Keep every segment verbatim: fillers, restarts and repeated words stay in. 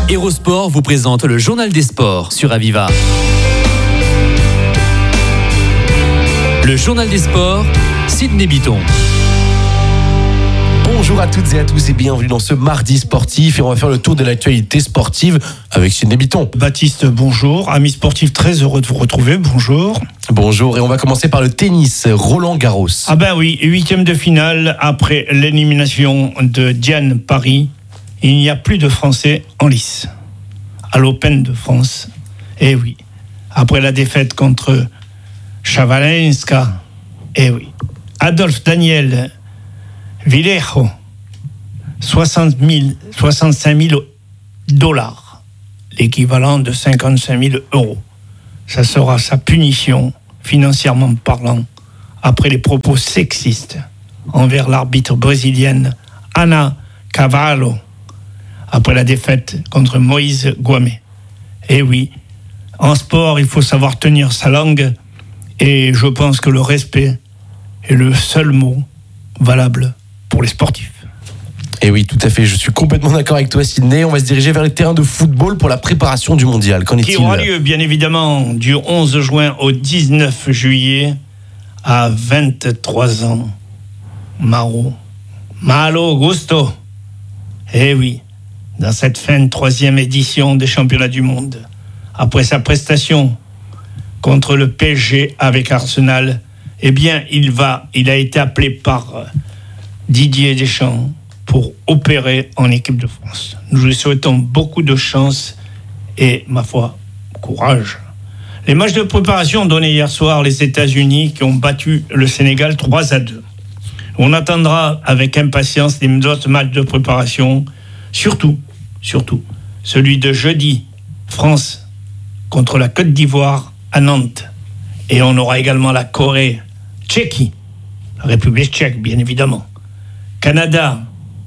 Hérosport vous présente le journal des sports sur Aviva. Le journal des sports, Sidney Bitton. Bonjour à toutes et à tous et bienvenue dans ce mardi sportif et on va faire le tour de l'actualité sportive avec Sidney Bitton. Baptiste, bonjour. Amis sportifs, très heureux de vous retrouver. Bonjour. Bonjour et on va commencer par le tennis, Roland Garros. Ah ben oui, huitième de finale après l'élimination de Diane Paris. Il n'y a plus de Français en lice à l'Open de France. Eh oui, après la défaite contre Chavalenska. Eh oui, Adolphe Daniel Villejo, soixante mille, soixante-cinq mille dollars, l'équivalent de cinquante-cinq mille euros. Ça sera sa punition, financièrement parlant, après les propos sexistes envers l'arbitre brésilienne Ana Cavallo, après la défaite contre Moïse Guamé. Et oui, en sport, il faut savoir tenir sa langue, et je pense que le respect est le seul mot valable pour les sportifs. Et oui, tout à fait, je suis complètement d'accord avec toi Sidney. On va se diriger vers les terrains de football pour la préparation du mondial. Qu'en est-il ? Qui aura lieu bien évidemment du onze juin au dix-neuf juillet à vingt-trois ans. Maro. Malo gusto. Eh oui, dans cette fin de troisième édition des championnats du monde, après sa prestation contre le P S G avec Arsenal, eh bien, il va, il a été appelé par Didier Deschamps pour opérer en équipe de France. Nous lui souhaitons beaucoup de chance et, ma foi, courage. Les matchs de préparation ont donné hier soir les États-Unis qui ont battu le Sénégal trois à deux. On attendra avec impatience les autres matchs de préparation, surtout, surtout, celui de jeudi, France contre la Côte d'Ivoire à Nantes. Et on aura également la Corée, Tchéquie, la République tchèque, bien évidemment, Canada,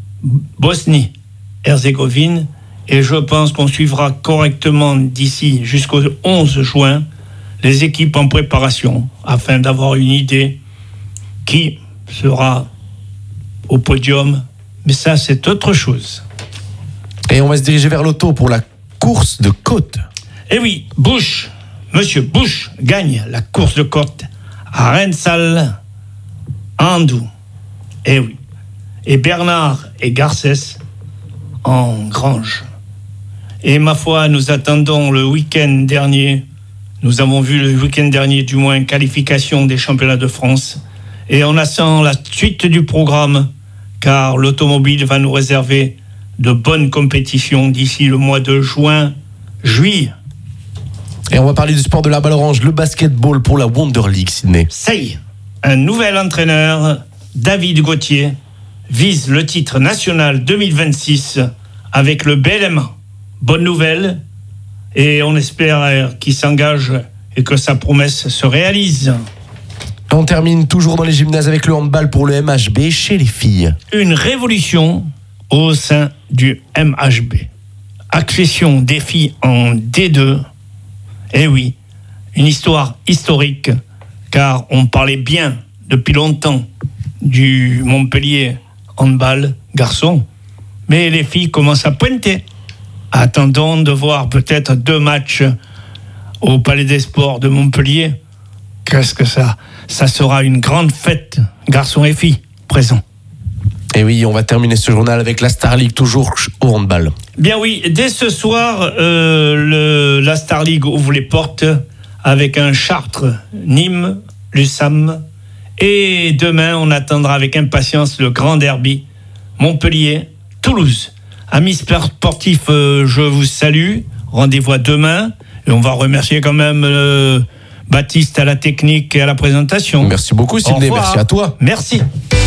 Bosnie, Herzégovine, et je pense qu'on suivra correctement d'ici jusqu'au onze juin les équipes en préparation afin d'avoir une idée qui sera au podium, mais ça c'est autre chose. Et on va se diriger vers l'auto pour la course de côte. Eh oui, Bush, Monsieur Bush gagne la course de côte à Rensal, Andou. Eh oui. Et Bernard et Garcès en Grange. Et ma foi, nous attendons le week-end dernier, nous avons vu le week-end dernier du moins qualification des championnats de France, et on attend la suite du programme, car l'automobile va nous réserver de bonnes compétitions d'ici le mois de juin, juillet. Et on va parler du sport de la balle orange, le basketball pour la Wonder League, Sidney. Ça y est, un nouvel entraîneur, David Gauthier, vise le titre national deux mille vingt-six avec le B L M A. Bonne nouvelle, et on espère qu'il s'engage et que sa promesse se réalise. On termine toujours dans les gymnases avec le handball pour le M H B chez les filles. Une révolution au sein du M H B. Accession des filles en D deux. Eh oui, une histoire historique, car on parlait bien depuis longtemps du Montpellier handball garçon, mais les filles commencent à pointer. Attendons de voir peut-être deux matchs au Palais des Sports de Montpellier. Qu'est-ce que ça ? Ça sera une grande fête, garçons et filles présents. Et oui, on va terminer ce journal avec la Star League, toujours au handball. Bien oui, dès ce soir, euh, le, la Star League ouvre les portes avec un Chartres, Nîmes, Lussam. Et demain, on attendra avec impatience le grand derby, Montpellier, Toulouse. Amis sportifs, euh, je vous salue. Rendez-vous à demain. Et on va remercier quand même euh, Baptiste à la technique et à la présentation. Merci beaucoup, Sidney. Merci à toi. Merci.